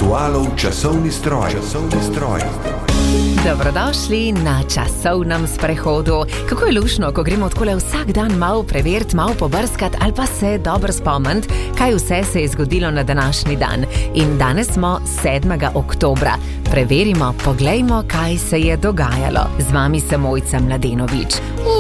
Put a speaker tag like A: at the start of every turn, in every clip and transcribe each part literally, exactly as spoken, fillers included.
A: Aktualov časovni stroj. Časovni stroj.
B: Dobrodošli na časovnem sprehodu. Kako je lušno, ko gremo odkole vsak dan malo preveriti, malo pobrskati ali pa se dobro spomniti, kaj vse se je zgodilo na današnji dan. In danes smo sedmega oktobra. Preverimo, poglejmo, kaj se je dogajalo. Z vami sem Mojca Mladenovič.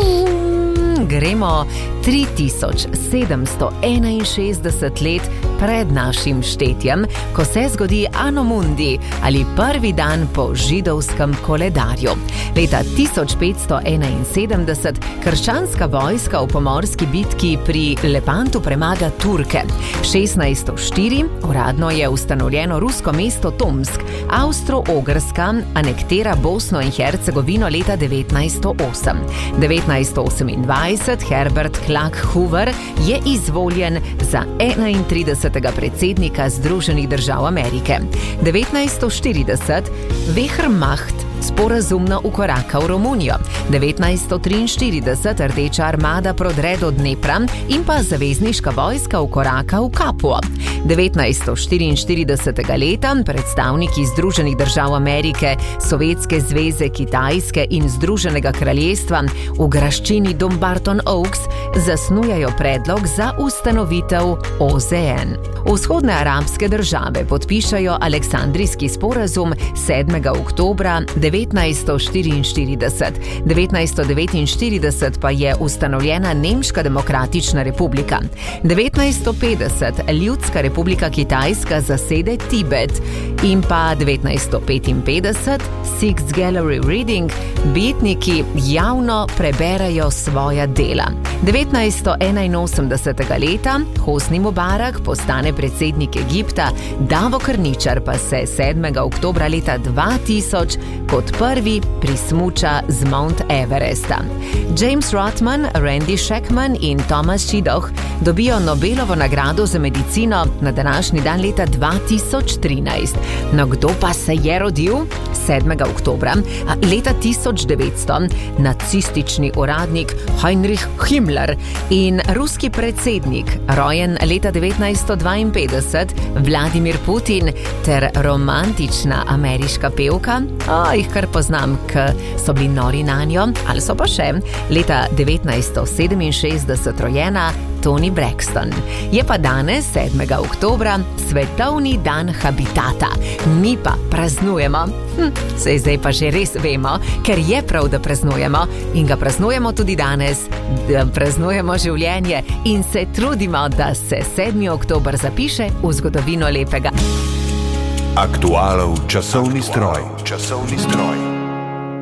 B: Gremo tri tisoč sedemsto enainšestdeset let pred našim štetjem, ko se zgodi Anno Mundi ali prvi dan po židovskem koledarju. Leta tisoč petsto enainsedemdeset krščanska vojska v pomorski bitki pri Lepantu premaga Turke. šestnajststo štiri uradno je ustanovljeno rusko mesto Tomsk. Avstro-Ogrska anektira Bosno in Hercegovino leta devetnajststo osem. devetnajststo osemindvajset Herbert Clark Hoover je izvoljen za enaintridesetega predsednika Združenih držav Amerike. devetnajststo štirideset Wehrmacht sporazumno ukoraka v Romunijo. devetnajststo triinštirideset Rdeča armada prodre do Dnepra in pa zavezniška vojska ukoraka v Kapuo. devetnajststo štiriinštiridesetega leta predstavniki Združenih držav Amerike, Sovjetske zveze, Kitajske in Združenega kraljestva v graščini Dumbarton Oaks zasnujajo predlog za ustanovitev O Z N. Vzhodne arabske države podpišajo Aleksandrijski sporazum sedmega oktobra devetnajststo štiriinštirideset. devetnajststo devetinštirideset pa je ustanovljena Nemška demokratična republika. devetnajststo petdeset Ljudska republika Kitajska zasede Tibet in pa devetnajststo petinpetdeset Sixth Gallery Reading betniki javno preberejo svoja dela. devetnajststo enainosemdesetega leta Hosni Mubarak postane predsednik Egipta, Davo Krničar pa se sedmega oktobra leta dva tisoč kot prvi prismuča z Mount Everesta. James Rothman, Randy Shackman in Thomas Shidoh dobijo Nobelovo nagrado za medicino na današnji dan leta dva tisoč trinajst. No, kdo pa se je rodil? sedmega oktobra leta tisoč devetsto nacistični uradnik Heinrich Himmler in ruski predsednik, rojen leta devetnajststo dvainpetdeset, Vladimir Putin ter romantična ameriška pevka, a jih kar poznam, k so bili nori nanjo, ali so pa še leta devetnajststo sedeminšestdeset rojena Toni Braxton. Je pa danes, sedmega oktobra, svetovni dan habitata. Mi pa praznujemo, hm, sej zdaj pa že res vemo, ker je prav, da praznujemo in ga praznujemo tudi danes, da praznujemo življenje in se trudimo, da se sedmi oktober zapiše v zgodovino lepega.
A: Aktualov časovni stroj. Časovni stroj.